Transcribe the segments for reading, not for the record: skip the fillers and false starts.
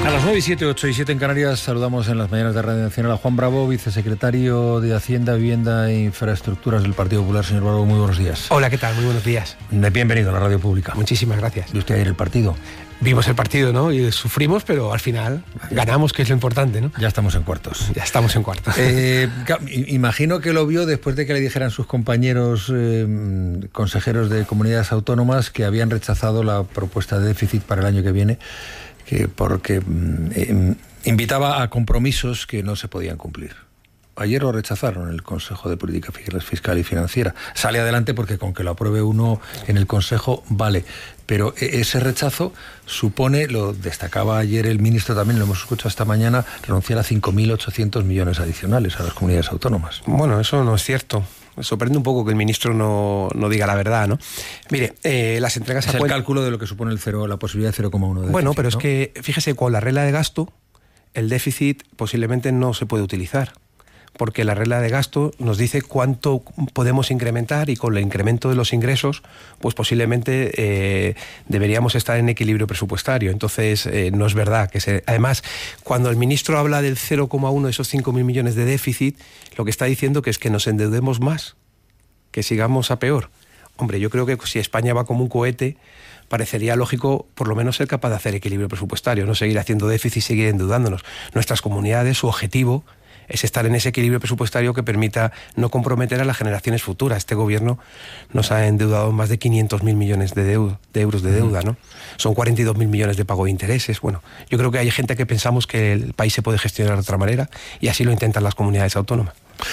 A las 9 y 7, 8 y 7 en Canarias, saludamos en las mañanas de Radio Nacional a Juan Bravo, vicesecretario de Hacienda, Vivienda e Infraestructuras del Partido Popular. Señor Bravo, muy buenos días. Hola, ¿qué tal? Muy buenos días. Bienvenido a la radio pública. Muchísimas gracias. ¿Y usted ayer el partido? Vimos el partido, ¿no? Y sufrimos, pero al final ganamos, que es lo importante, ¿no? Ya estamos en cuartos. Ya estamos en cuartos. Imagino que lo vio después de que le dijeran sus compañeros consejeros de comunidades autónomas que habían rechazado la propuesta de déficit para el año que viene, porque invitaba a compromisos que no se podían cumplir. Ayer lo rechazaron en el Consejo de Política Fiscal y Financiera. Sale adelante porque con que lo apruebe uno en el Consejo vale. Pero ese rechazo supone, lo destacaba ayer el ministro, también lo hemos escuchado esta mañana, renunciar a 5.800 millones adicionales a las comunidades autónomas. Bueno, eso no es cierto. Me sorprende un poco que el ministro no diga la verdad, ¿no? Mire, las entregas es el cálculo de lo que supone la posibilidad de 0,1 de déficit. Bueno, pero ¿no? Es que, fíjese, con la regla de gasto, el déficit posiblemente no se puede utilizar, porque la regla de gasto nos dice cuánto podemos incrementar, y con el incremento de los ingresos, pues posiblemente deberíamos estar en equilibrio presupuestario. Entonces, no es verdad que además, cuando el ministro habla del 0,1 de esos 5.000 millones de déficit, lo que está diciendo que es que nos endeudemos más, que sigamos a peor. Hombre, yo creo que si España va como un cohete, parecería lógico por lo menos ser capaz de hacer equilibrio presupuestario, no seguir haciendo déficit y seguir endeudándonos. Nuestras comunidades, su objetivo es estar en ese equilibrio presupuestario que permita no comprometer a las generaciones futuras. Este gobierno nos ha endeudado más de 500.000 millones de euros de deuda, ¿no? Son 42.000 millones de pago de intereses. Bueno, yo creo que hay gente que pensamos que el país se puede gestionar de otra manera, y así lo intentan las comunidades autónomas.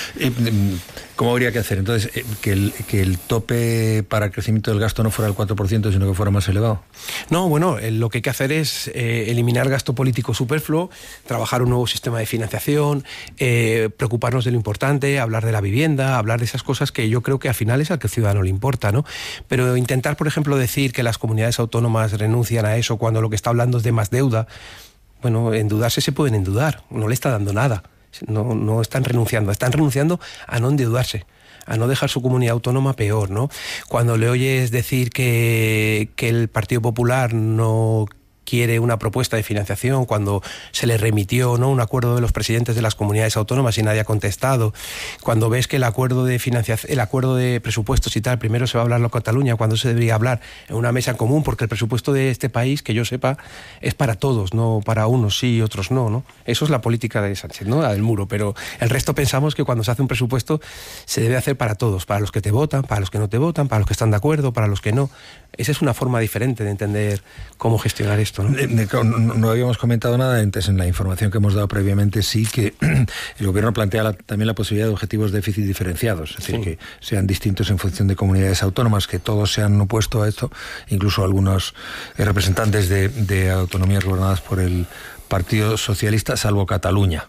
¿Cómo habría que hacer? Entonces, que el tope para el crecimiento del gasto no fuera el 4%, sino que fuera más elevado. No, bueno, lo que hay que hacer es eliminar gasto político superfluo, trabajar un nuevo sistema de financiación, preocuparnos de lo importante, hablar de la vivienda, hablar de esas cosas que yo creo que al final es al que al ciudadano le importa, ¿no? Pero intentar, por ejemplo, decir que las comunidades autónomas renuncian a eso cuando lo que está hablando es de más deuda. Bueno, endeudarse se pueden endeudar, no le está dando nada. No están renunciando a no endeudarse, a no dejar su comunidad autónoma peor, ¿no? Cuando le oyes decir que el Partido Popular no quiere una propuesta de financiación, cuando se le remitió, ¿no?, un acuerdo de los presidentes de las comunidades autónomas y nadie ha contestado, cuando ves que el acuerdo de financiación, el acuerdo de presupuestos y tal, primero se va a hablarlo en Cataluña, cuando se debería hablar en una mesa común, porque el presupuesto de este país, que yo sepa, es para todos, no para unos sí y otros no. Eso es la política de Sánchez, ¿no?, la del muro, pero el resto pensamos que cuando se hace un presupuesto se debe hacer para todos, para los que te votan, para los que no te votan, para los que están de acuerdo, para los que no. Esa es una forma diferente de entender cómo gestionar esto, ¿no? No habíamos comentado nada antes en la información que hemos dado previamente, sí que el gobierno plantea también la posibilidad de objetivos de déficit diferenciados, es decir, que sean distintos en función de comunidades autónomas, que todos se han opuesto a esto, incluso algunos representantes de autonomías gobernadas por el Partido Socialista, salvo Cataluña,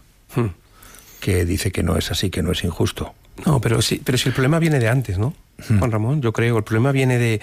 que dice que no es así, que no es injusto. No, pero si el problema viene de antes, ¿no, Juan Ramón? Yo creo, el problema viene de...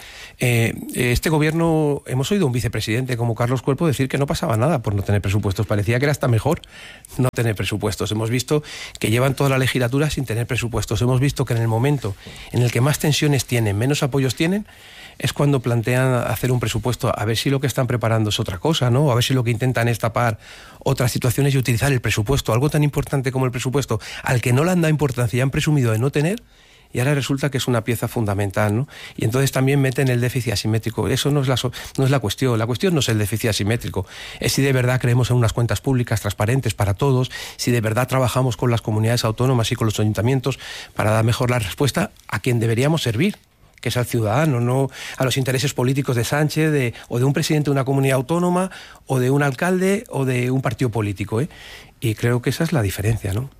este gobierno, hemos oído a un vicepresidente como Carlos Cuerpo decir que no pasaba nada por no tener presupuestos. Parecía que era hasta mejor no tener presupuestos. Hemos visto que llevan toda la legislatura sin tener presupuestos. Hemos visto que en el momento en el que más tensiones tienen, menos apoyos tienen, es cuando plantean hacer un presupuesto, a ver si lo que están preparando es otra cosa, ¿no? A ver si lo que intentan es tapar otras situaciones y utilizar el presupuesto, algo tan importante como el presupuesto, al que no le han dado importancia y han presumido de no tener, y ahora resulta que es una pieza fundamental, ¿no? Y entonces también meten el déficit asimétrico. Eso no es la cuestión. La cuestión no es el déficit asimétrico. Es si de verdad creemos en unas cuentas públicas transparentes para todos, si de verdad trabajamos con las comunidades autónomas y con los ayuntamientos para dar mejor la respuesta a quien deberíamos servir, que es al ciudadano, no a los intereses políticos de Sánchez, o de un presidente de una comunidad autónoma, o de un alcalde, o de un partido político, ¿eh? Y creo que esa es la diferencia, ¿no?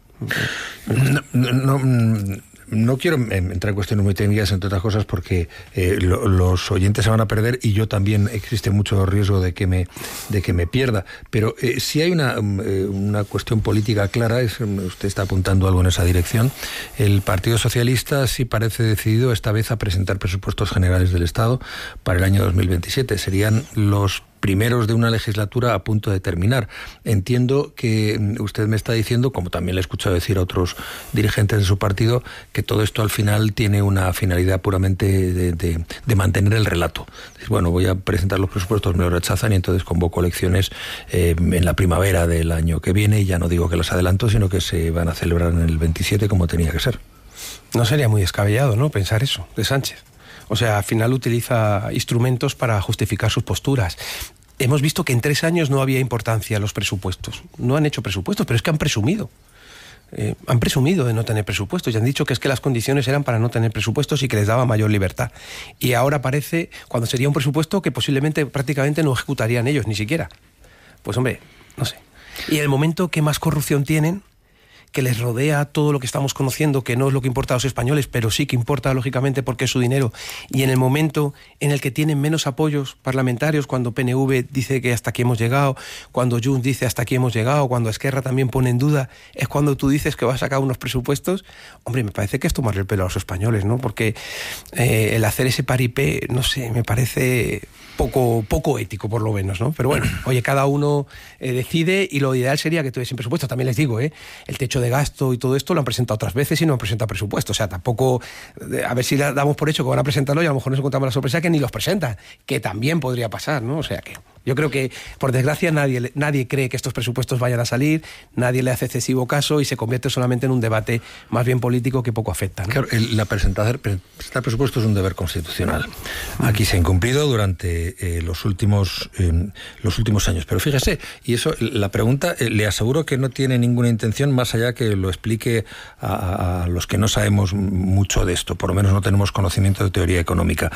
No quiero entrar en cuestiones muy técnicas, entre otras cosas, porque los oyentes se van a perder y yo también existe mucho riesgo de que me pierda. Pero si hay una cuestión política clara, usted está apuntando algo en esa dirección. El Partido Socialista sí parece decidido esta vez a presentar presupuestos generales del Estado para el año 2027. Serían los primeros de una legislatura a punto de terminar. Entiendo que usted me está diciendo, como también le he escuchado decir a otros dirigentes de su partido, que todo esto al final tiene una finalidad puramente de mantener el relato. Bueno, voy a presentar los presupuestos, me lo rechazan y entonces convoco elecciones en la primavera del año que viene, y ya no digo que las adelanto, sino que se van a celebrar en el 27 como tenía que ser. No sería muy descabellado, ¿no?, pensar eso de Sánchez. O sea, al final utiliza instrumentos para justificar sus posturas. Hemos visto que en 3 años no había importancia los presupuestos. No han hecho presupuestos, pero es que han presumido. Han presumido de no tener presupuestos y han dicho que es que las condiciones eran para no tener presupuestos y que les daba mayor libertad. Y ahora parece, cuando sería un presupuesto, que posiblemente prácticamente no ejecutarían ellos ni siquiera. Pues hombre, no sé. Y en el momento que más corrupción tienen, que les rodea todo lo que estamos conociendo, que no es lo que importa a los españoles, pero sí que importa lógicamente porque es su dinero, y en el momento en el que tienen menos apoyos parlamentarios, cuando PNV dice que hasta aquí hemos llegado, cuando Junts dice hasta aquí hemos llegado, cuando Esquerra también pone en duda, es cuando tú dices que vas a sacar unos presupuestos. Hombre, me parece que es tomarle el pelo a los españoles, ¿no? Porque el hacer ese paripé, no sé, me parece poco ético, por lo menos, ¿no? Pero bueno, oye, cada uno decide, y lo ideal sería que tuviesen presupuesto. También les digo, el techo de gasto y todo esto lo han presentado otras veces y no han presentado presupuesto. O sea, tampoco, a ver si damos por hecho que van a presentarlo y a lo mejor nos encontramos la sorpresa que ni los presentan, que también podría pasar, ¿no? O sea que yo creo que, por desgracia, nadie cree que estos presupuestos vayan a salir, nadie le hace excesivo caso y se convierte solamente en un debate más bien político que poco afecta, ¿no? Claro, presentar presupuestos es un deber constitucional. Aquí se ha incumplido durante los últimos años. Pero fíjese, y eso, la pregunta, le aseguro que no tiene ninguna intención más allá que lo explique a los que no sabemos mucho de esto, por lo menos no tenemos conocimiento de teoría económica.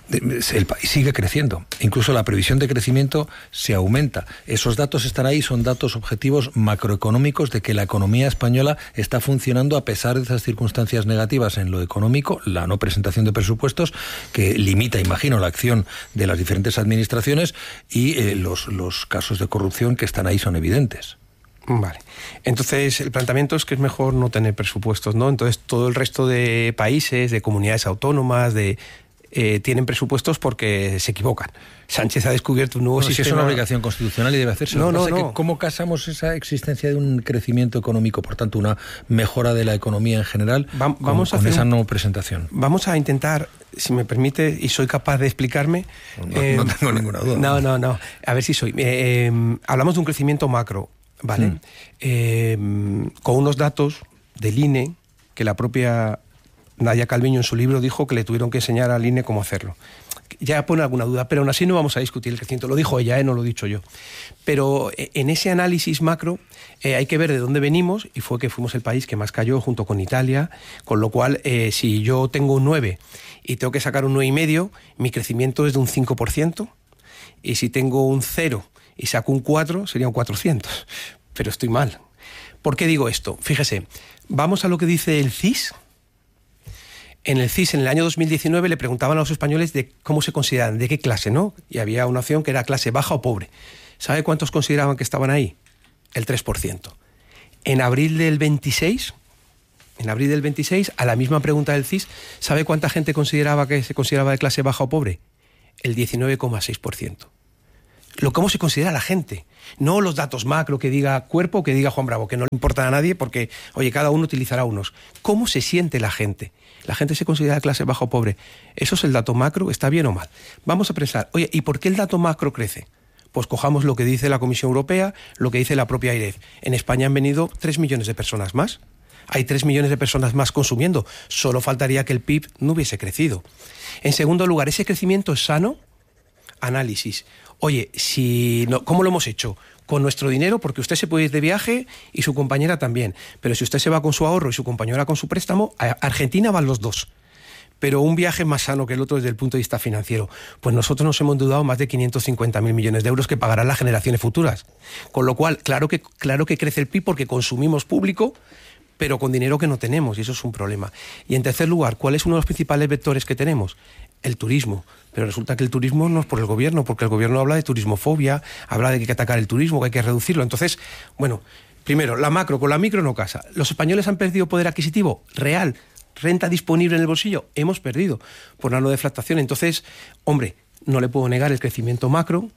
El país sigue creciendo, incluso la previsión de crecimiento se aumenta. Esos datos están ahí, son datos objetivos macroeconómicos de que la economía española está funcionando a pesar de esas circunstancias negativas en lo económico, la no presentación de presupuestos, que limita, imagino, la acción de las diferentes administraciones, y los casos de corrupción que están ahí son evidentes. Vale. Entonces, el planteamiento es que es mejor no tener presupuestos, ¿no? Entonces, todo el resto de países, de comunidades autónomas, tienen presupuestos porque se equivocan. Sánchez ha descubierto un nuevo sistema. Es una obligación constitucional y debe hacerse. No. ¿Cómo casamos esa existencia de un crecimiento económico, por tanto, una mejora de la economía en general, con esa no presentación? Vamos a intentar, si me permite, y soy capaz de explicarme. No tengo ninguna duda. No. A ver si soy. Hablamos de un crecimiento macro, ¿vale? Con unos datos del INE, que la propia Nadia Calviño en su libro dijo que le tuvieron que enseñar al INE cómo hacerlo. Ya pone alguna duda, pero aún así no vamos a discutir el crecimiento. Lo dijo ella, no lo he dicho yo. Pero en ese análisis macro hay que ver de dónde venimos, y fue que fuimos el país que más cayó junto con Italia, con lo cual si yo tengo un 9 y tengo que sacar un 9,5, mi crecimiento es de un 5%, y si tengo un 0 y saco un 4, sería un 400. Pero estoy mal. ¿Por qué digo esto? Fíjese, vamos a lo que dice el CIS. En el CIS, en el año 2019, le preguntaban a los españoles de cómo se consideran, de qué clase, ¿no? Y había una opción que era clase baja o pobre. ¿Sabe cuántos consideraban que estaban ahí? El 3%. En abril del 26, a la misma pregunta del CIS, ¿sabe cuánta gente consideraba que se consideraba de clase baja o pobre? El 19,6%. ¿Cómo se considera la gente? No los datos macro que diga Cuerpo o que diga Juan Bravo, que no le importan a nadie porque, oye, cada uno utilizará unos. ¿Cómo se siente la gente? ¿La gente se considera de clase baja o pobre? ¿Eso es el dato macro? ¿Está bien o mal? Vamos a pensar, oye, ¿y por qué el dato macro crece? Pues cojamos lo que dice la Comisión Europea, lo que dice la propia AIREF. En España han venido 3 millones de personas más. Hay 3 millones de personas más consumiendo. Solo faltaría que el PIB no hubiese crecido. En segundo lugar, ¿ese crecimiento es sano? Análisis. Oye, ¿cómo lo hemos hecho? Con nuestro dinero, porque usted se puede ir de viaje y su compañera también. Pero si usted se va con su ahorro y su compañera con su préstamo, a Argentina van los dos. Pero un viaje más sano que el otro desde el punto de vista financiero. Pues nosotros nos hemos endeudado más de 550.000 millones de euros que pagarán las generaciones futuras. Con lo cual, claro que crece el PIB porque consumimos público, pero con dinero que no tenemos, y eso es un problema. Y en tercer lugar, ¿cuál es uno de los principales vectores que tenemos? El turismo. Pero resulta que el turismo no es por el gobierno, porque el gobierno habla de turismofobia, habla de que hay que atacar el turismo, que hay que reducirlo. Entonces, bueno, primero, la macro con la micro no casa. ¿Los españoles han perdido poder adquisitivo real? ¿Renta disponible en el bolsillo? Hemos perdido por la no deflactación. Entonces, hombre, no le puedo negar el crecimiento macro,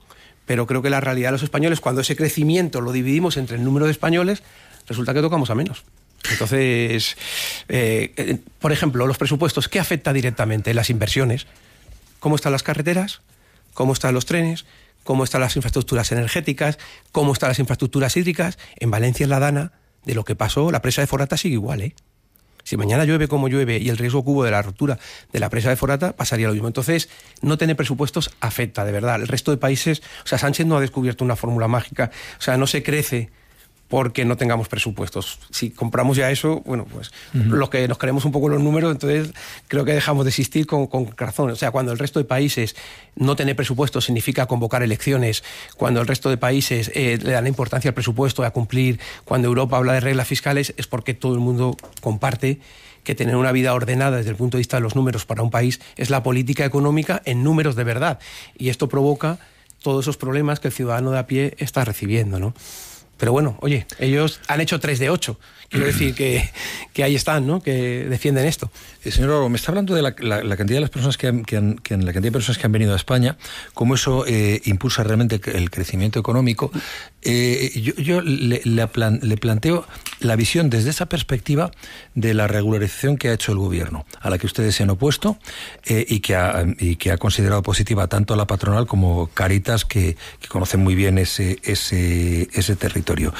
pero creo que la realidad de los españoles, cuando ese crecimiento lo dividimos entre el número de españoles, resulta que tocamos a menos. Entonces, por ejemplo, los presupuestos, ¿qué afecta directamente? Las inversiones. ¿Cómo están las carreteras? ¿Cómo están los trenes? ¿Cómo están las infraestructuras energéticas? ¿Cómo están las infraestructuras hídricas? En Valencia es la dana de lo que pasó. La presa de Forata sigue igual, ¿eh? Si mañana llueve como llueve y el riesgo que hubo de la rotura de la presa de Forata, pasaría lo mismo. Entonces, no tener presupuestos afecta, de verdad. El resto de países, o sea, Sánchez no ha descubierto una fórmula mágica. O sea, no se crece porque no tengamos presupuestos. Si compramos ya eso, bueno, pues los que nos creemos un poco los números, entonces creo que dejamos de existir con razón. O sea, cuando el resto de países no tener presupuestos significa convocar elecciones, cuando el resto de países le dan importancia al presupuesto, a cumplir, cuando Europa habla de reglas fiscales, es porque todo el mundo comparte que tener una vida ordenada desde el punto de vista de los números para un país es la política económica en números de verdad. Y esto provoca todos esos problemas que el ciudadano de a pie está recibiendo, ¿no? Pero bueno, oye, ellos han hecho 3 de 8. Quiero decir que ahí están, ¿no? Que defienden esto. Señor Oro, me está hablando de la cantidad de las personas que han venido a España, cómo eso impulsa realmente el crecimiento económico. Yo le planteo la visión desde esa perspectiva de la regularización que ha hecho el gobierno, a la que ustedes se han opuesto y que ha considerado positiva tanto a la patronal como Cáritas, que conocen muy bien ese territorio.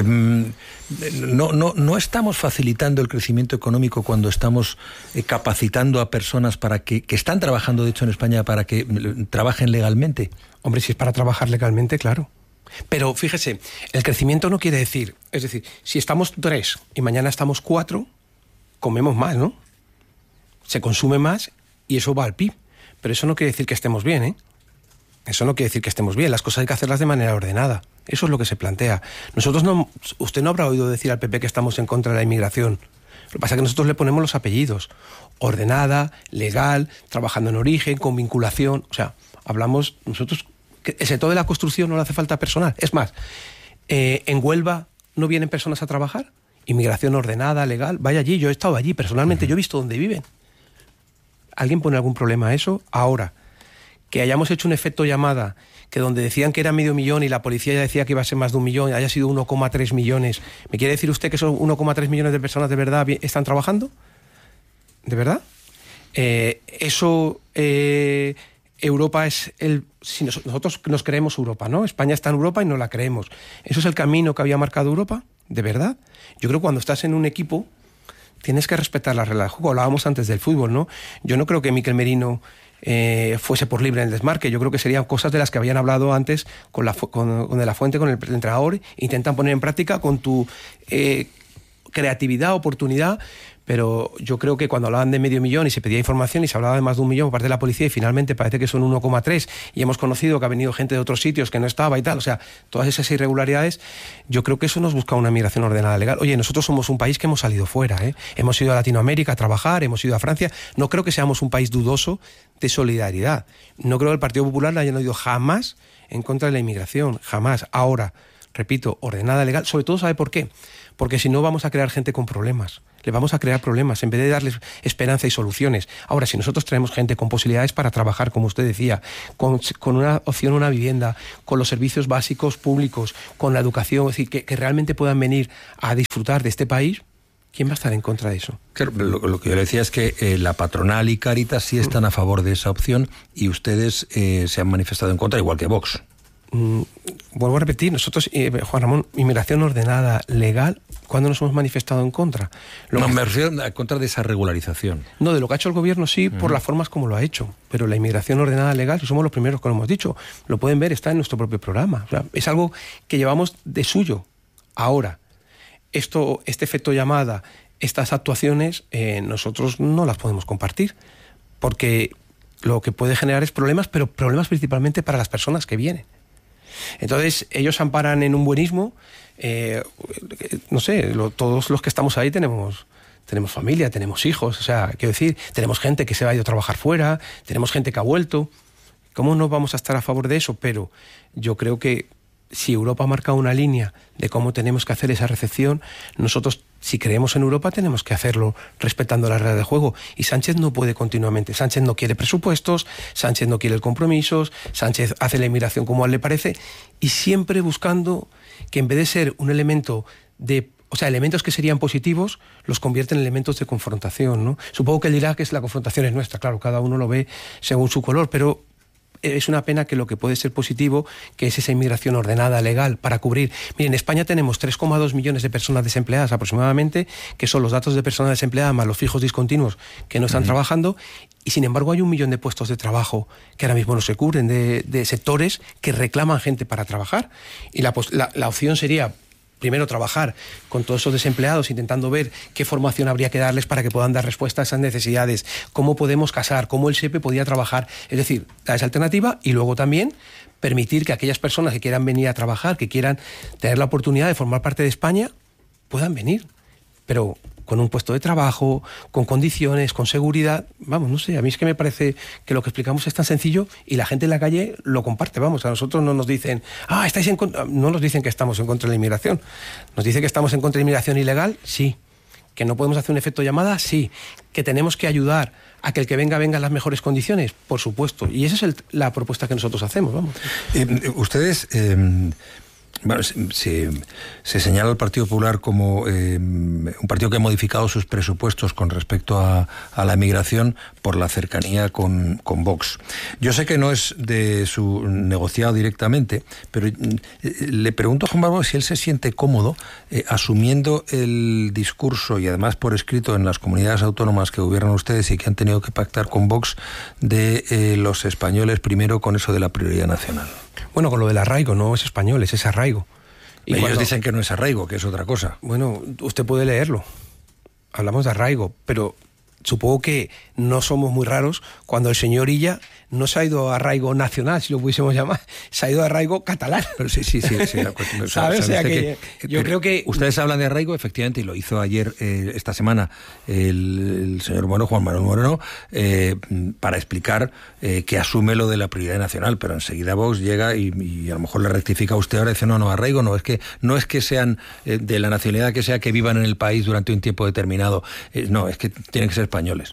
No estamos facilitando el crecimiento económico cuando estamos capacitando a personas para que están trabajando, de hecho, en España, para que trabajen legalmente. Hombre, si es para trabajar legalmente, claro. Pero fíjese, el crecimiento no quiere decir, es decir, si estamos 3 y mañana estamos 4, comemos más, ¿no? Se consume más y eso va al PIB. Pero eso no quiere decir que estemos bien, ¿eh? Eso no quiere decir que estemos bien. Las cosas hay que hacerlas de manera ordenada. Eso es lo que se plantea. Usted no habrá oído decir al PP que estamos en contra de la inmigración. Lo que pasa es que nosotros le ponemos los apellidos. Ordenada, legal, trabajando en origen, con vinculación. O sea, hablamos nosotros... El sector de la construcción no le hace falta personal. Es más, en Huelva no vienen personas a trabajar. Inmigración ordenada, legal. Vaya allí, yo he estado allí personalmente, yo he visto dónde viven. ¿Alguien pone algún problema a eso? Ahora, que hayamos hecho un efecto llamada, que donde decían que era 500.000 y la policía ya decía que iba a ser más de 1 millón, haya sido 1,3 millones. ¿Me quiere decir usted que esos 1,3 millones de personas de verdad están trabajando? ¿De verdad? Europa es si nosotros nos creemos Europa, ¿no? España está en Europa y no la creemos. ¿Eso es el camino que había marcado Europa? ¿De verdad? Yo creo que cuando estás en un equipo tienes que respetar las reglas del juego. Hablábamos antes del fútbol, ¿no? Yo no creo que Mikel Merino fuese por libre en el desmarque. Yo creo que serían cosas de las que habían hablado antes con De La Fuente, con el entrenador. Intentan poner en práctica con tu creatividad, oportunidad. Pero yo creo que cuando hablaban de 500.000 y se pedía información y se hablaba de más de 1 millón por parte de la policía y finalmente parece que son 1,3 y hemos conocido que ha venido gente de otros sitios que no estaba y tal, o sea, todas esas irregularidades, yo creo que eso nos busca una migración ordenada legal. Oye, nosotros somos un país que hemos salido fuera, hemos ido a Latinoamérica a trabajar, hemos ido a Francia, no creo que seamos un país dudoso de solidaridad. No creo que el Partido Popular le haya ido jamás en contra de la inmigración, jamás. Ahora, repito, ordenada legal, sobre todo, ¿sabe por qué? Porque si no vamos a crear gente con problemas. Le vamos a crear problemas en vez de darles esperanza y soluciones. Ahora, si nosotros traemos gente con posibilidades para trabajar, como usted decía, con una opción a una vivienda, con los servicios básicos públicos, con la educación, es decir, que realmente puedan venir a disfrutar de este país, ¿quién va a estar en contra de eso? Claro, lo que yo le decía es que la patronal y Cáritas sí están a favor de esa opción y ustedes se han manifestado en contra, igual que Vox. Vuelvo a repetir, nosotros, Juan Ramón, inmigración ordenada, legal, ¿cuándo nos hemos manifestado en contra? Me refiero a contra de esa regularización. No, de lo que ha hecho el gobierno sí, por las formas como lo ha hecho, pero la inmigración ordenada legal, somos los primeros que lo hemos dicho, lo pueden ver, está en nuestro propio programa, o sea, es algo que llevamos de suyo. Ahora, este efecto llamada, estas actuaciones, nosotros no las podemos compartir, porque lo que puede generar es problemas, pero problemas principalmente para las personas que vienen. Entonces, ellos se amparan en un buenismo, no sé, todos los que estamos ahí tenemos familia, tenemos hijos, o sea, quiero decir, tenemos gente que se ha ido a trabajar fuera, tenemos gente que ha vuelto. ¿Cómo no vamos a estar a favor de eso? Pero yo creo que si Europa ha marcado una línea de cómo tenemos que hacer esa recepción, nosotros si creemos en Europa tenemos que hacerlo respetando las reglas del juego, y Sánchez no puede continuamente. Sánchez no quiere presupuestos, Sánchez no quiere compromisos, Sánchez hace la inmigración como a él le parece, y siempre buscando que en vez de ser un elemento de... O sea, elementos que serían positivos los convierte en elementos de confrontación, ¿no? Supongo que él dirá que la confrontación es nuestra, claro, cada uno lo ve según su color, pero es una pena que lo que puede ser positivo, que es esa inmigración ordenada, legal, para cubrir... Miren, en España tenemos 3,2 millones de personas desempleadas aproximadamente, que son los datos de personas desempleadas más los fijos discontinuos que no están trabajando, y sin embargo hay 1 millón de puestos de trabajo que ahora mismo no se cubren, de sectores que reclaman gente para trabajar. Y la opción sería... Primero, trabajar con todos esos desempleados, intentando ver qué formación habría que darles para que puedan dar respuesta a esas necesidades, cómo podemos casar, cómo el SEPE podría trabajar. Es decir, dar esa alternativa, y luego también permitir que aquellas personas que quieran venir a trabajar, que quieran tener la oportunidad de formar parte de España, puedan venir. Pero con un puesto de trabajo, con condiciones, con seguridad. Vamos, no sé, a mí es que me parece que lo que explicamos es tan sencillo y la gente en la calle lo comparte. Vamos, a nosotros no nos dicen, estáis en contra... No nos dicen que estamos en contra de la inmigración. Nos dicen que estamos en contra de la inmigración ilegal, sí. Que no podemos hacer un efecto llamada, sí. Que tenemos que ayudar a que el que venga en las mejores condiciones, por supuesto. Y esa es la propuesta que nosotros hacemos, vamos. Ustedes... Bueno, se señala al Partido Popular como un partido que ha modificado sus presupuestos con respecto a la migración por la cercanía con Vox. Yo sé que no es de su negociado directamente, pero le pregunto a Juan Barbó si él se siente cómodo asumiendo el discurso, y además por escrito en las comunidades autónomas que gobiernan ustedes y que han tenido que pactar con Vox, de los españoles primero con eso de la prioridad nacional. Bueno, con lo del arraigo, no es español, es arraigo. Y ellos dicen que no es arraigo, que es otra cosa. Bueno, usted puede leerlo. Hablamos de arraigo, pero supongo que no somos muy raros cuando el señor Illa no se ha ido a arraigo nacional, si lo pudiésemos llamar, se ha ido a arraigo catalán. Pero sí. ¿Sabes? O sea que yo creo que... Ustedes hablan de arraigo, efectivamente, y lo hizo ayer, esta semana, el señor Juan Manuel Moreno, para explicar que asume lo de la prioridad nacional, pero enseguida Vox llega y a lo mejor le rectifica a usted ahora y dice, no, arraigo no, es que sean de la nacionalidad que sea, que vivan en el país durante un tiempo determinado, no, es que tienen que ser españoles.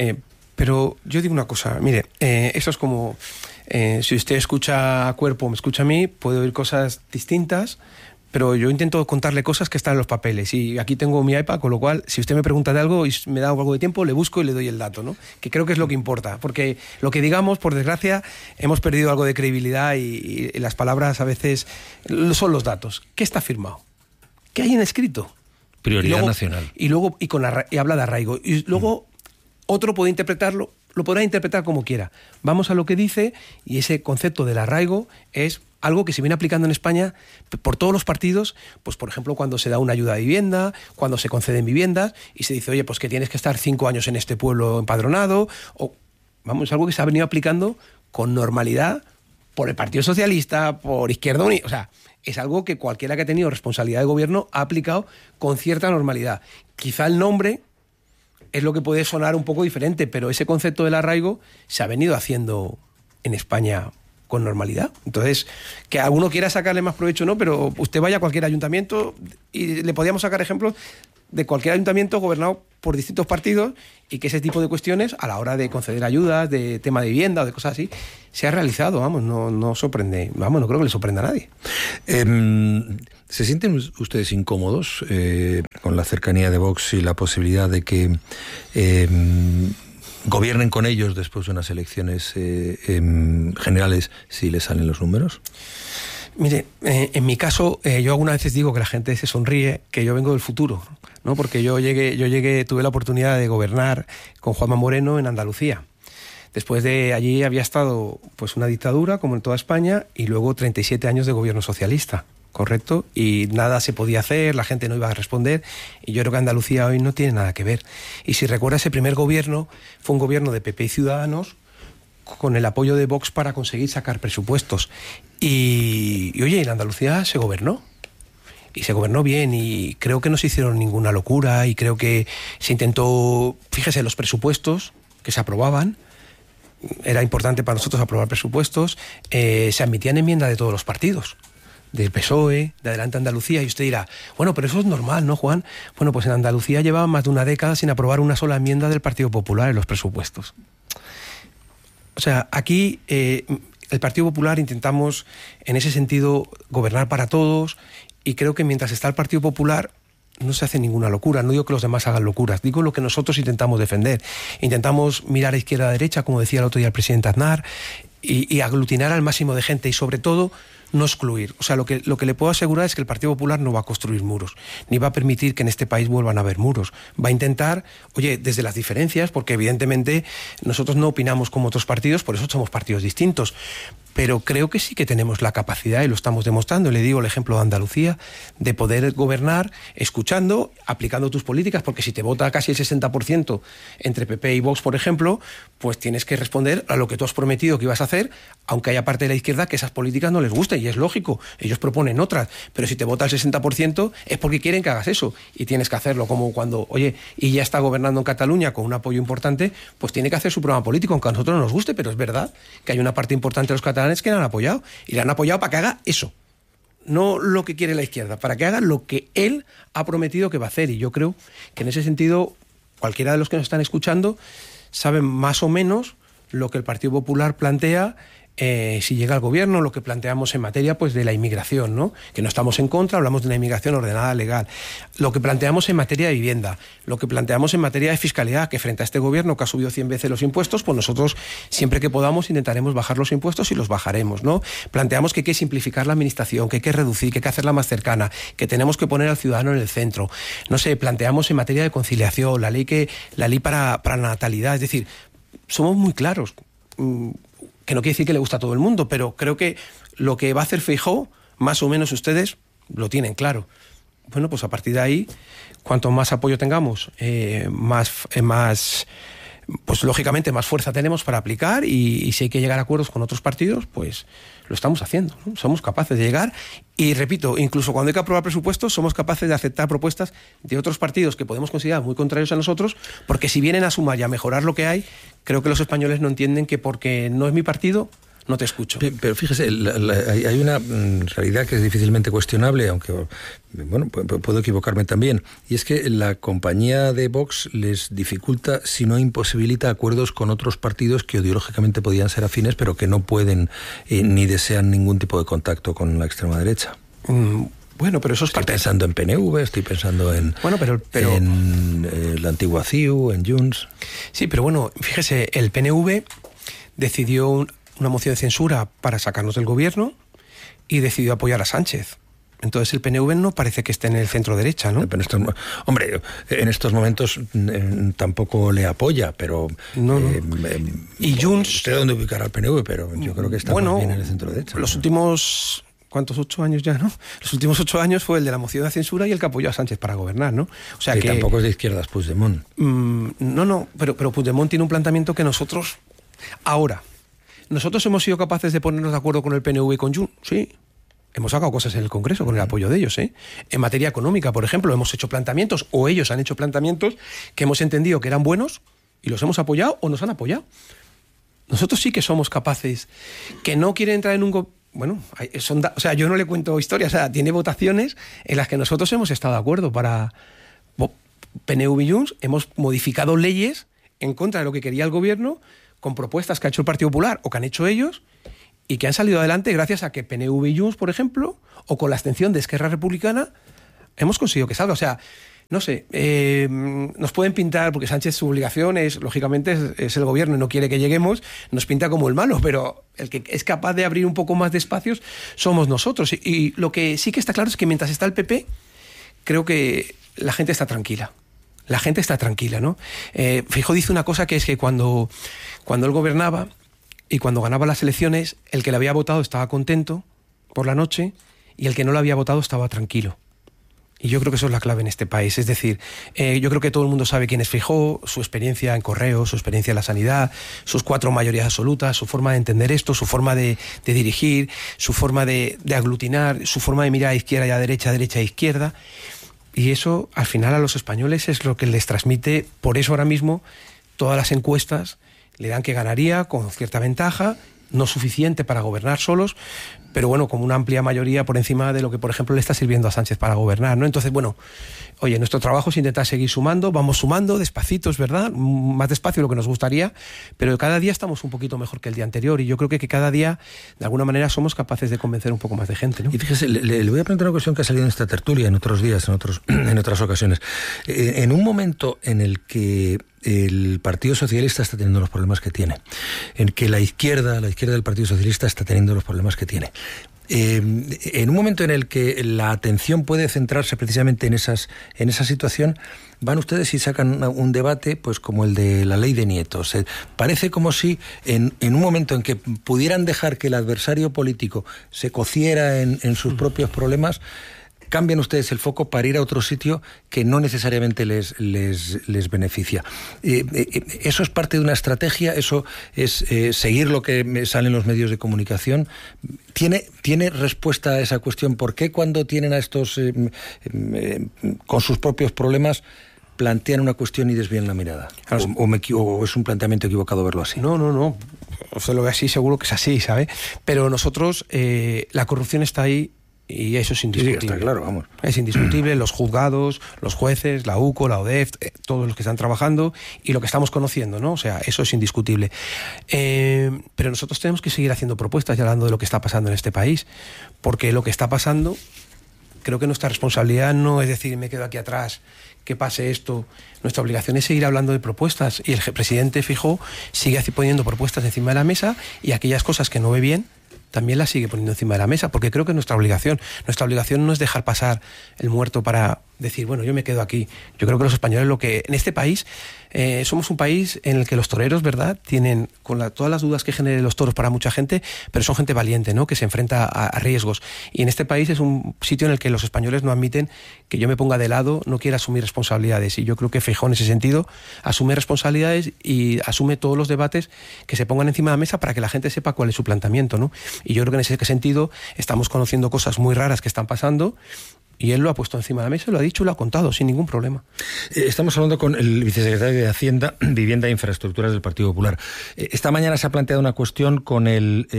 Pero yo digo una cosa, mire, eso es como, si usted escucha a Cuerpo o me escucha a mí, puede oír cosas distintas, pero yo intento contarle cosas que están en los papeles, y aquí tengo mi iPad, con lo cual, si usted me pregunta de algo y me da algo de tiempo, le busco y le doy el dato, ¿no? Que creo que es lo que importa, porque lo que digamos, por desgracia, hemos perdido algo de credibilidad y las palabras a veces son los datos. ¿Qué está firmado? ¿Qué hay en escrito? Prioridad nacional. Y habla de arraigo. Y luego otro puede interpretarlo, lo podrá interpretar como quiera. Vamos a lo que dice, y ese concepto del arraigo es algo que se viene aplicando en España por todos los partidos, pues por ejemplo cuando se da una ayuda de vivienda, cuando se conceden viviendas y se dice, oye, pues que tienes que estar 5 años en este pueblo empadronado, o vamos, algo que se ha venido aplicando con normalidad por el Partido Socialista, por Izquierda Unida, o sea, es algo que cualquiera que ha tenido responsabilidad de gobierno ha aplicado con cierta normalidad. Quizá el nombre es lo que puede sonar un poco diferente, pero ese concepto del arraigo se ha venido haciendo en España con normalidad. Entonces, que alguno quiera sacarle más provecho o no, pero usted vaya a cualquier ayuntamiento y le podíamos sacar ejemplos de cualquier ayuntamiento gobernado por distintos partidos y que ese tipo de cuestiones, a la hora de conceder ayudas, de tema de vivienda o de cosas así, se ha realizado, vamos, no sorprende, vamos, no creo que le sorprenda a nadie. ¿Se sienten ustedes incómodos con la cercanía de Vox y la posibilidad de que gobiernen con ellos después de unas elecciones generales si les salen los números? Mire, en mi caso, yo algunas veces digo que la gente se sonríe, que yo vengo del futuro, ¿no? Porque yo tuve la oportunidad de gobernar con Juanma Moreno en Andalucía. Después de allí había estado pues una dictadura, como en toda España, y luego 37 años de gobierno socialista, ¿correcto? Y nada se podía hacer, la gente no iba a responder, y yo creo que Andalucía hoy no tiene nada que ver. Y si recuerda, ese primer gobierno fue un gobierno de PP y Ciudadanos, con el apoyo de Vox para conseguir sacar presupuestos. Y oye, en Andalucía se gobernó. Y se gobernó bien, y creo que no se hicieron ninguna locura, y creo que se intentó, fíjese, los presupuestos que se aprobaban, era importante para nosotros aprobar presupuestos, se admitían enmiendas de todos los partidos. del PSOE, de Adelante Andalucía, y usted dirá, bueno, pero eso es normal, ¿no, Juan? Bueno, pues en Andalucía llevaba más de una década sin aprobar una sola enmienda del Partido Popular en los presupuestos. O sea, aquí el Partido Popular intentamos, en ese sentido, gobernar para todos, y creo que mientras está el Partido Popular no se hace ninguna locura. No digo que los demás hagan locuras, digo lo que nosotros intentamos defender. Intentamos mirar a izquierda y a derecha, como decía el otro día el presidente Aznar, y aglutinar al máximo de gente, y sobre todo no excluir. O sea, lo que le puedo asegurar es que el Partido Popular no va a construir muros, ni va a permitir que en este país vuelvan a haber muros. Va a intentar, oye, desde las diferencias, porque evidentemente nosotros no opinamos como otros partidos, por eso somos partidos distintos, pero creo que sí que tenemos la capacidad, y lo estamos demostrando, le digo el ejemplo de Andalucía, de poder gobernar escuchando, aplicando tus políticas, porque si te vota casi el 60% entre PP y Vox, por ejemplo, pues tienes que responder a lo que tú has prometido que ibas a hacer, aunque haya parte de la izquierda que esas políticas no les gusten, y es lógico, ellos proponen otras, pero si te vota el 60% es porque quieren que hagas eso, y tienes que hacerlo, como cuando, oye, y ya está gobernando en Cataluña con un apoyo importante, pues tiene que hacer su programa político, aunque a nosotros no nos guste, pero es verdad que hay una parte importante de los catalanes que le han apoyado, y le han apoyado para que haga eso, no lo que quiere la izquierda, para que haga lo que él ha prometido que va a hacer. Y yo creo que en ese sentido cualquiera de los que nos están escuchando saben más o menos lo que el Partido Popular plantea si llega al gobierno, lo que planteamos en materia pues de la inmigración, ¿no? Que no estamos en contra, hablamos de una inmigración ordenada, legal. Lo que planteamos en materia de vivienda, lo que planteamos en materia de fiscalidad, que frente a este gobierno que ha subido 100 veces los impuestos, pues nosotros siempre que podamos intentaremos bajar los impuestos y los bajaremos, ¿no? Planteamos que hay que simplificar la administración, que hay que reducir, que hay que hacerla más cercana, que tenemos que poner al ciudadano en el centro. No sé, planteamos en materia de conciliación, la ley para la natalidad, es decir, somos muy claros. Que no quiere decir que le gusta a todo el mundo, pero creo que lo que va a hacer Feijóo, más o menos ustedes lo tienen claro. Bueno, pues a partir de ahí, cuanto más apoyo tengamos, pues lógicamente más fuerza tenemos para aplicar, y si hay que llegar a acuerdos con otros partidos, pues lo estamos haciendo, ¿no? Somos capaces de llegar, y repito, incluso cuando hay que aprobar presupuestos, somos capaces de aceptar propuestas de otros partidos que podemos considerar muy contrarios a nosotros, porque si vienen a sumar y a mejorar lo que hay, creo que los españoles no entienden que porque no es mi partido no te escucho. Pero fíjese, hay una realidad que es difícilmente cuestionable, aunque bueno, puedo equivocarme también, y es que la compañía de Vox les dificulta, si no imposibilita, acuerdos con otros partidos que ideológicamente podían ser afines, pero que no pueden ni desean ningún tipo de contacto con la extrema derecha. Bueno, pero eso estoy pensando en PNV, estoy pensando en, en la antigua CiU, en Junts. Sí, pero bueno, fíjese, el PNV decidió una moción de censura para sacarnos del gobierno y decidió apoyar a Sánchez. Entonces el PNV no parece que esté en el centro derecha, ¿no? Pero en estos momentos tampoco le apoya, pero... No. Y Junts... No sé dónde ubicar al PNV, pero yo creo que está más bien en el centro derecha. Los últimos... ¿Cuántos? 8 años ya, ¿no? Los últimos 8 años fue el de la moción de censura y el que apoyó a Sánchez para gobernar, ¿no? O sea, que tampoco es de izquierdas Puigdemont. Pero Puigdemont tiene un planteamiento que nosotros... Ahora, ¿nosotros hemos sido capaces de ponernos de acuerdo con el PNV y con Junts? Sí. Hemos sacado cosas en el Congreso con el apoyo de ellos, ¿eh? En materia económica, por ejemplo, hemos hecho planteamientos, o ellos han hecho planteamientos que hemos entendido que eran buenos y los hemos apoyado o nos han apoyado. Nosotros sí que somos capaces. Que no quieren entrar en un... Bueno, o sea, yo no le cuento historias, o sea, tiene votaciones en las que nosotros hemos estado de acuerdo para PNV y Junts, hemos modificado leyes en contra de lo que quería el gobierno, con propuestas que ha hecho el Partido Popular o que han hecho ellos, y que han salido adelante gracias a que PNV y Junts, por ejemplo, o con la abstención de Esquerra Republicana, hemos conseguido que salga. O sea, no sé, nos pueden pintar, porque Sánchez su obligación es, lógicamente, es el gobierno y no quiere que lleguemos, nos pinta como el malo, pero el que es capaz de abrir un poco más de espacios somos nosotros. Y lo que sí que está claro es que mientras está el PP, creo que la gente está tranquila. La gente está tranquila, ¿no? Feijóo dice una cosa, que es que cuando él gobernaba y cuando ganaba las elecciones, el que le había votado estaba contento por la noche y el que no lo había votado estaba tranquilo. Y yo creo que eso es la clave en este país. Es decir, yo creo que todo el mundo sabe quién es Feijóo, su experiencia en Correos, su experiencia en la sanidad, sus 4 mayorías absolutas, su forma de entender esto, su forma de dirigir, su forma de aglutinar, su forma de mirar a izquierda y a derecha e izquierda. Y eso, al final, a los españoles es lo que les transmite. Por eso ahora mismo todas las encuestas le dan que ganaría con cierta ventaja, no suficiente para gobernar solos, pero bueno, como una amplia mayoría por encima de lo que, por ejemplo, le está sirviendo a Sánchez para gobernar, ¿no? Entonces, bueno, oye, nuestro trabajo es intentar seguir sumando, vamos sumando despacito, es verdad, más despacio de lo que nos gustaría, pero cada día estamos un poquito mejor que el día anterior, y yo creo que cada día, de alguna manera, somos capaces de convencer un poco más de gente, ¿no? Y fíjese, le voy a plantear una cuestión que ha salido en esta tertulia en otros días, en otras ocasiones. En un momento en el que el Partido Socialista está teniendo los problemas que tiene, en que la izquierda del Partido Socialista está teniendo los problemas que tiene, en un momento en el que la atención puede centrarse precisamente en esa situación, van ustedes y sacan un debate pues como el de la ley de nietos. Parece como si en un momento en que pudieran dejar que el adversario político se cociera en sus propios problemas, cambian ustedes el foco para ir a otro sitio que no necesariamente les beneficia. ¿Eso es parte de una estrategia? ¿Eso es seguir lo que sale en los medios de comunicación? ¿Tiene respuesta a esa cuestión? ¿Por qué cuando tienen a estos con sus propios problemas plantean una cuestión y desvían la mirada? ¿O es un planteamiento equivocado verlo así? No. Usted lo ve así, seguro que es así, ¿sabe? Pero nosotros, la corrupción está ahí, y eso es indiscutible. Sí, está claro, vamos. Es indiscutible, los juzgados, los jueces, la UCO, la ODEF, todos los que están trabajando y lo que estamos conociendo, ¿no? O sea, eso es indiscutible. Pero nosotros tenemos que seguir haciendo propuestas y hablando de lo que está pasando en este país, porque lo que está pasando, creo que nuestra responsabilidad no es decir, me quedo aquí atrás, que pase esto. Nuestra obligación es seguir hablando de propuestas, y el presidente Feijóo sigue poniendo propuestas encima de la mesa, y aquellas cosas que no ve bien también la sigue poniendo encima de la mesa, porque creo que es nuestra obligación. Nuestra obligación no es dejar pasar el muerto para decir, bueno, yo me quedo aquí. Yo creo que los españoles, en este país, somos un país en el que los toreros, ¿verdad?, tienen todas las dudas que generen los toros para mucha gente, pero son gente valiente, ¿no?, que se enfrenta a riesgos. Y en este país es un sitio en el que los españoles no admiten que yo me ponga de lado, no quiera asumir responsabilidades. Y yo creo que Feijóo, en ese sentido, asume responsabilidades y asume todos los debates que se pongan encima de la mesa para que la gente sepa cuál es su planteamiento, ¿no? Y yo creo que en ese sentido estamos conociendo cosas muy raras que están pasando, y él lo ha puesto encima de la mesa, lo ha dicho, lo ha contado, sin ningún problema. Estamos hablando con el vicesecretario de Hacienda, Vivienda e Infraestructuras del Partido Popular. Esta mañana se ha planteado una cuestión con el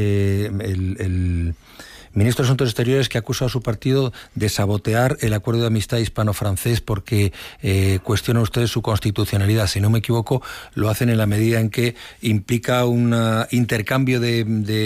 ministro de Asuntos Exteriores, que acusa a su partido de sabotear el acuerdo de amistad hispano-francés porque cuestionan ustedes su constitucionalidad. Si no me equivoco, lo hacen en la medida en que implica un intercambio de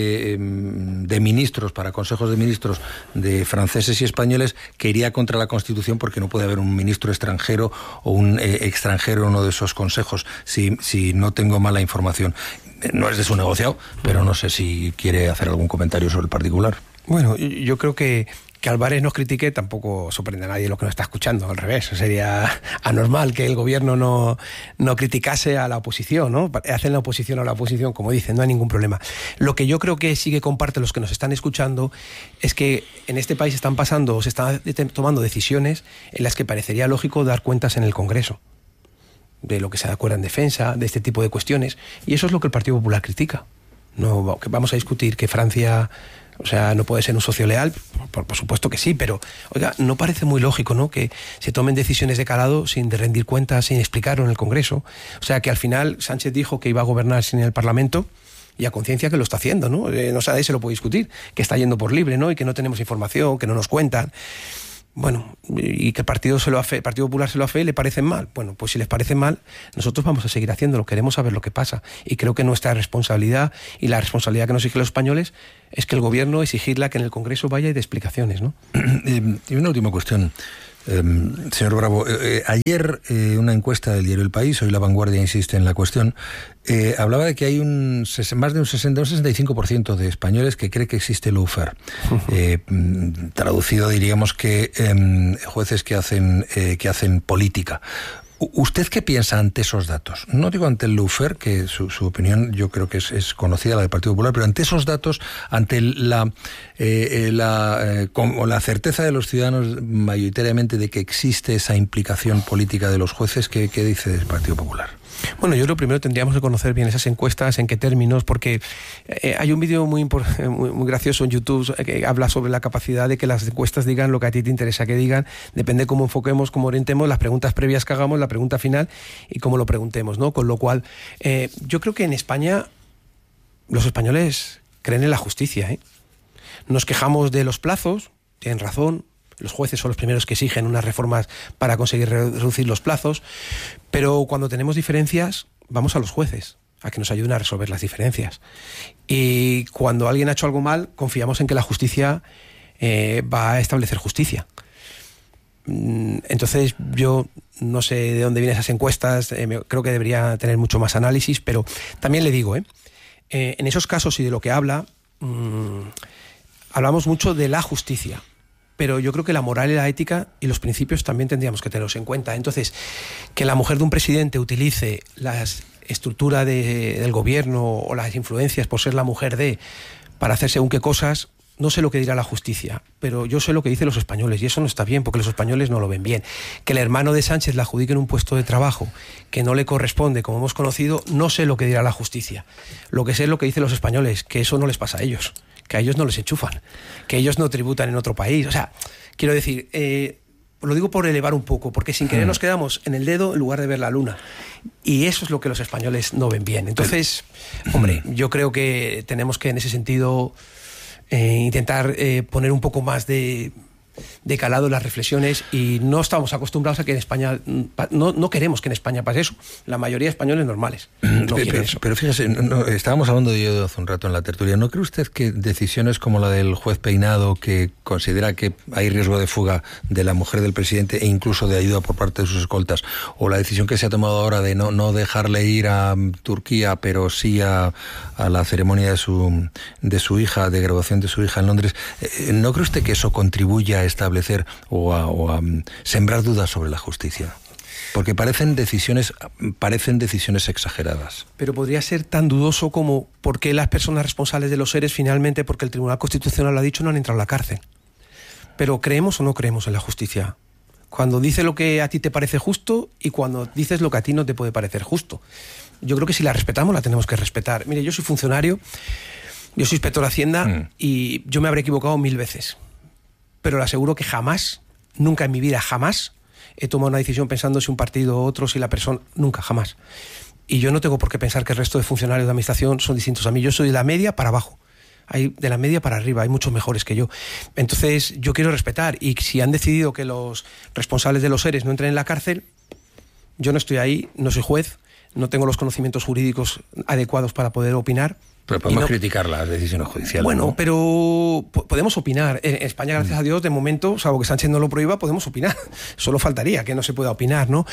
ministros para consejos de ministros de franceses y españoles que iría contra la Constitución, porque no puede haber un ministro extranjero o un extranjero en uno de esos consejos, si no tengo mala información. No es de su negociado, pero no sé si quiere hacer algún comentario sobre el particular. Bueno, yo creo que Álvarez nos critique tampoco sorprende a nadie lo que nos está escuchando, al revés. Sería anormal que el gobierno no criticase a la oposición, ¿no? Hacen la oposición a la oposición, como dicen, no hay ningún problema. Lo que yo creo que sí que comparten los que nos están escuchando es que en este país están pasando o se están tomando decisiones en las que parecería lógico dar cuentas en el Congreso de lo que se acuerda en defensa, de este tipo de cuestiones, y eso es lo que el Partido Popular critica. No, que vamos a discutir que Francia, o sea, no puede ser un socio leal, por supuesto que sí, pero, oiga, no parece muy lógico, ¿no?, que se tomen decisiones de calado sin rendir cuentas, sin explicarlo en el Congreso. O sea, que al final Sánchez dijo que iba a gobernar sin el Parlamento, y a conciencia que lo está haciendo, ¿no? No sé, nadie se lo puede discutir, que está yendo por libre, ¿no?, y que no tenemos información, que no nos cuentan. Bueno, y que el Partido Popular se lo hace, ¿le parecen mal? Bueno, pues si les parece mal, nosotros vamos a seguir haciéndolo, queremos saber lo que pasa. Y creo que nuestra responsabilidad y la responsabilidad que nos exigen los españoles es que el gobierno exigirla que en el Congreso vaya y dé explicaciones, ¿no? Y una última cuestión. Señor Bravo, ayer una encuesta del diario El País, hoy La Vanguardia insiste en la cuestión, hablaba de que hay más de un 65% de españoles que cree que existe lawfare. Traducido, diríamos que jueces que hacen política. ¿Usted qué piensa ante esos datos? No digo ante el lawfare, que su opinión yo creo que es conocida, la del Partido Popular, pero ante esos datos, ante la certeza de los ciudadanos mayoritariamente de que existe esa implicación política de los jueces, ¿qué dice el Partido Popular? Bueno, yo lo primero tendríamos que conocer bien esas encuestas, en qué términos, porque hay un vídeo muy gracioso en YouTube que habla sobre la capacidad de que las encuestas digan lo que a ti te interesa que digan, depende cómo enfoquemos, cómo orientemos las preguntas previas que hagamos, la pregunta final y cómo lo preguntemos, ¿no? Con lo cual, yo creo que en España los españoles creen en la justicia, ¿eh? Nos quejamos de los plazos, tienen razón, los jueces son los primeros que exigen unas reformas para conseguir reducir los plazos, pero cuando tenemos diferencias, vamos a los jueces a que nos ayuden a resolver las diferencias. Y cuando alguien ha hecho algo mal, confiamos en que la justicia va a establecer justicia. Entonces yo no sé de dónde vienen esas encuestas, creo que debería tener mucho más análisis, pero también le digo, en esos casos y de lo que habla, hablamos mucho de la justicia, pero yo creo que la moral y la ética y los principios también tendríamos que tenerlos en cuenta. Entonces, que la mujer de un presidente utilice la estructura del gobierno o las influencias por ser la mujer para hacer según qué cosas, no sé lo que dirá la justicia, pero yo sé lo que dicen los españoles y eso no está bien porque los españoles no lo ven bien. Que el hermano de Sánchez le adjudiquen un puesto de trabajo que no le corresponde, como hemos conocido, no sé lo que dirá la justicia. Lo que sé es lo que dicen los españoles, que eso no les pasa a ellos, que a ellos no les enchufan, que ellos no tributan en otro país. O sea, quiero decir, lo digo por elevar un poco, porque sin querer nos quedamos en el dedo en lugar de ver la luna. Y eso es lo que los españoles no ven bien. Entonces, hombre, yo creo que tenemos que en ese sentido intentar poner un poco más de calado en las reflexiones, y no estamos acostumbrados a que en España no queremos que en España pase eso. La mayoría de españoles normales no quieren eso. Pero fíjese, estábamos hablando de ello hace un rato en la tertulia. ¿No cree usted que decisiones como la del juez Peinado, que considera que hay riesgo de fuga de la mujer del presidente e incluso de ayuda por parte de sus escoltas, o la decisión que se ha tomado ahora de no dejarle ir a Turquía, pero sí a la ceremonia de su hija, de graduación de su hija en Londres, ¿no cree usted que eso contribuye a establecer o a sembrar dudas sobre la justicia? Porque parecen decisiones exageradas. Pero podría ser tan dudoso como por qué las personas responsables de los seres finalmente, porque el Tribunal Constitucional lo ha dicho, no han entrado a la cárcel. Pero ¿creemos o no creemos en la justicia? Cuando dice lo que a ti te parece justo y cuando dices lo que a ti no te puede parecer justo. Yo creo que si la respetamos, la tenemos que respetar. Mire, yo soy funcionario, yo soy inspector de Hacienda y yo me habré equivocado 1000 veces. Pero le aseguro que jamás, nunca en mi vida, jamás he tomado una decisión pensando si un partido u otro, si la persona... Nunca, jamás. Y yo no tengo por qué pensar que el resto de funcionarios de administración son distintos a mí. Yo soy de la media para abajo. De la media para arriba, hay muchos mejores que yo. Entonces, yo quiero respetar. Y si han decidido que los responsables de los seres no entren en la cárcel, yo no estoy ahí, no soy juez, no tengo los conocimientos jurídicos adecuados para poder opinar. Pero podemos criticar las decisiones judiciales. Bueno, ¿no? Pero podemos opinar. En España, gracias a Dios, de momento, salvo que Sánchez no lo prohíba, podemos opinar. Solo faltaría que no se pueda opinar, ¿no?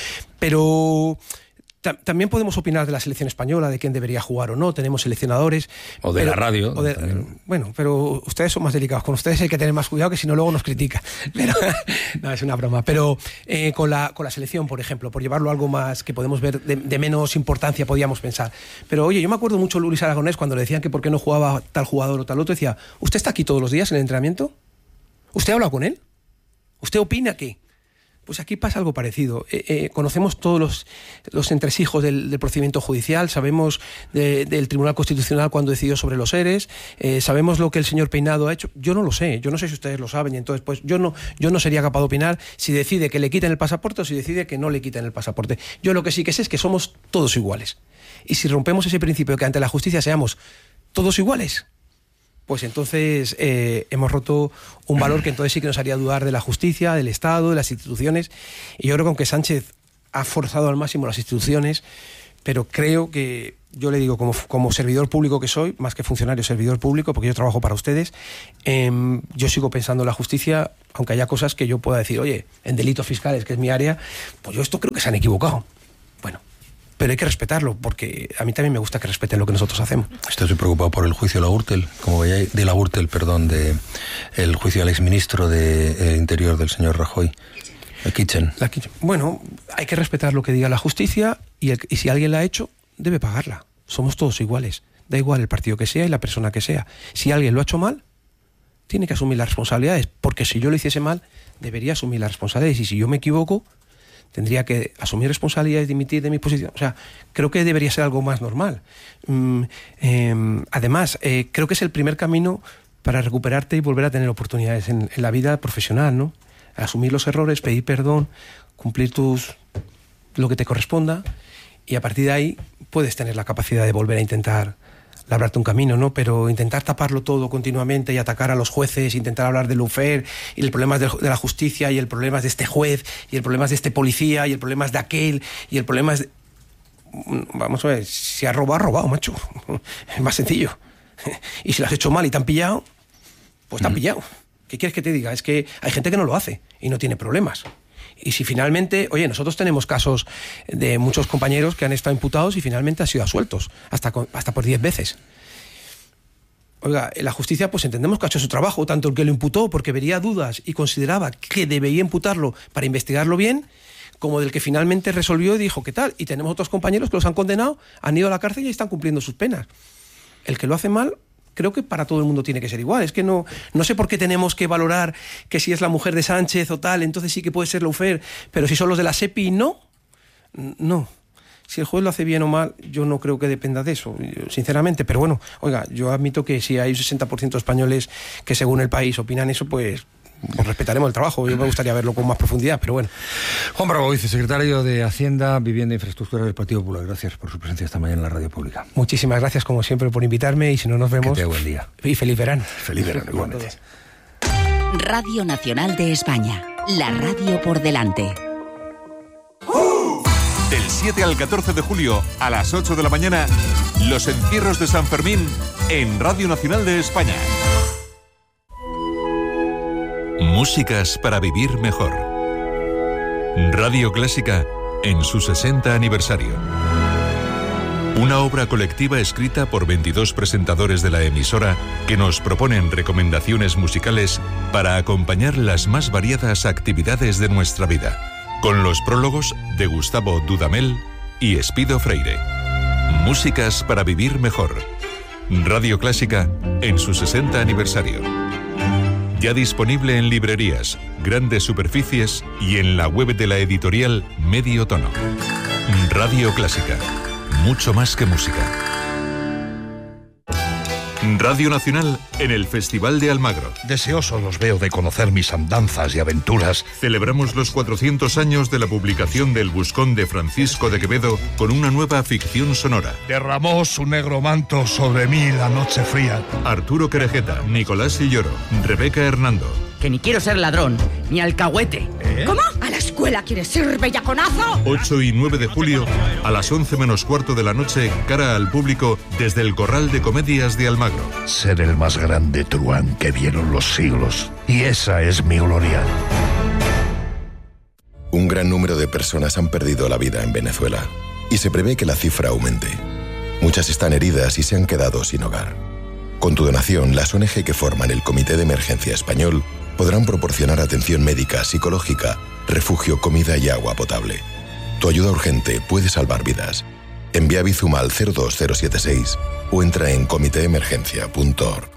Pero también podemos opinar de la selección española, de quién debería jugar o no. Tenemos seleccionadores. O de la radio. Bueno, pero ustedes son más delicados. Con ustedes hay que tener más cuidado, que si no luego nos critica. Pero, no, es una broma. Pero con la selección, por ejemplo, por llevarlo a algo más que podemos ver de menos importancia, podíamos pensar. Pero oye, yo me acuerdo mucho de Luis Aragonés cuando le decían que por qué no jugaba tal jugador o tal otro. Decía, ¿usted está aquí todos los días en el entrenamiento? ¿Usted habla con él? ¿Usted opina qué? Pues aquí pasa algo parecido. Conocemos todos los entresijos del procedimiento judicial, sabemos del Tribunal Constitucional cuando decidió sobre los seres, sabemos lo que el señor Peinado ha hecho. Yo no lo sé, yo no sé si ustedes lo saben, y entonces pues yo no sería capaz de opinar si decide que le quiten el pasaporte o si decide que no le quiten el pasaporte. Yo lo que sí que sé es que somos todos iguales. Y si rompemos ese principio de que ante la justicia seamos todos iguales, pues entonces hemos roto un valor que entonces sí que nos haría dudar de la justicia, del Estado, de las instituciones. Y yo creo que aunque Sánchez ha forzado al máximo las instituciones, pero creo que, yo le digo como servidor público que soy, más que funcionario, servidor público, porque yo trabajo para ustedes, yo sigo pensando en la justicia, aunque haya cosas que yo pueda decir, oye, en delitos fiscales, que es mi área, pues yo esto creo que se han equivocado. Bueno, pero hay que respetarlo, porque a mí también me gusta que respeten lo que nosotros hacemos. Estoy preocupado por el juicio de la Gürtel, el juicio al exministro de Interior del señor Rajoy, Kitchen. Bueno, hay que respetar lo que diga la justicia y si alguien la ha hecho, debe pagarla. Somos todos iguales. Da igual el partido que sea y la persona que sea. Si alguien lo ha hecho mal, tiene que asumir las responsabilidades, porque si yo lo hiciese mal, debería asumir las responsabilidades, y si yo me equivoco, tendría que asumir responsabilidades, dimitir de mi posición. O sea, creo que debería ser algo más normal. Además, creo que es el primer camino para recuperarte y volver a tener oportunidades en la vida profesional, ¿no? Asumir los errores, pedir perdón, cumplir lo que te corresponda, y a partir de ahí puedes tener la capacidad de volver a intentar labrarte un camino, ¿no? Pero intentar taparlo todo continuamente y atacar a los jueces, intentar hablar del lawfare y el problema de la justicia y el problema de este juez y el problema de este policía y el problema de aquel y el problema es... Vamos a ver, si has robado, macho. Es más sencillo. Y si lo has hecho mal y te han pillado, pues te han pillado. ¿Qué quieres que te diga? Es que hay gente que no lo hace y no tiene problemas. Y si finalmente, oye, nosotros tenemos casos de muchos compañeros que han estado imputados y finalmente han sido absueltos, hasta por 10 veces. Oiga, la justicia, pues entendemos que ha hecho su trabajo, tanto el que lo imputó porque vería dudas y consideraba que debía imputarlo para investigarlo bien, como del que finalmente resolvió y dijo qué tal. Y tenemos otros compañeros que los han condenado, han ido a la cárcel y están cumpliendo sus penas. El que lo hace mal, creo que para todo el mundo tiene que ser igual. Es que no sé por qué tenemos que valorar que si es la mujer de Sánchez o tal, entonces sí que puede ser lawfare, pero si son los de la SEPI, no. Si el juez lo hace bien o mal, yo no creo que dependa de eso, sinceramente. Pero bueno, oiga, yo admito que si hay un 60% de españoles que según el país opinan eso, pues respetaremos el trabajo. Yo me gustaría verlo con más profundidad, pero bueno. Juan Bravo, vicesecretario de Hacienda, Vivienda e Infraestructura del Partido Popular. Gracias por su presencia esta mañana en la radio pública. Muchísimas gracias, como siempre, por invitarme y si no nos vemos... Que tenga buen día. Y feliz verano. Feliz verano, igualmente. Radio Nacional de España. La radio por delante. Del 7 al 14 de julio, a las 8 de la mañana, los encierros de San Fermín en Radio Nacional de España. Músicas para vivir mejor. Radio Clásica en su 60 aniversario. Una obra colectiva escrita por 22 presentadores de la emisora que nos proponen recomendaciones musicales para acompañar las más variadas actividades de nuestra vida. Con los prólogos de Gustavo Dudamel y Espido Freire. Músicas para vivir mejor. Radio Clásica en su 60 aniversario. Ya disponible en librerías, grandes superficies y en la web de la editorial Medio Tono. Radio Clásica. Mucho más que música. Radio Nacional en el Festival de Almagro. Deseosos los veo de conocer mis andanzas y aventuras. Celebramos los 400 años de la publicación del Buscón de Francisco de Quevedo con una nueva ficción sonora. Derramó su negro manto sobre mí la noche fría. Arturo Querejeta, Nicolás Silloro, Rebeca Hernando. Que ni quiero ser ladrón, ni alcahuete. ¿Cómo? ¿A la escuela quieres ir, bellaconazo? 8 y 9 de julio, a las 11 menos cuarto de la noche, cara al público, desde el Corral de Comedias de Almagro. Ser el más grande truán que vieron los siglos. Y esa es mi gloria. Un gran número de personas han perdido la vida en Venezuela. Y se prevé que la cifra aumente. Muchas están heridas y se han quedado sin hogar. Con tu donación, las ONG que forman el Comité de Emergencia Español podrán proporcionar atención médica, psicológica, refugio, comida y agua potable. Tu ayuda urgente puede salvar vidas. Envía Bizum al 02076 o entra en comiteemergencia.org.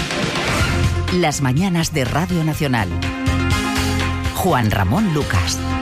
Las mañanas de Radio Nacional. Juan Ramón Lucas.